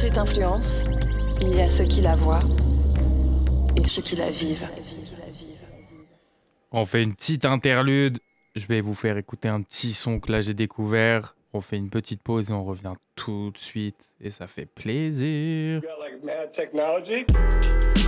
street influence, il y a ceux qui la voient et ceux qui la vivent. On fait une petite interlude. Je vais vous faire écouter un petit son que là j'ai découvert. On fait une petite pause et on revient tout de suite. Et ça fait plaisir. Got like mad technology.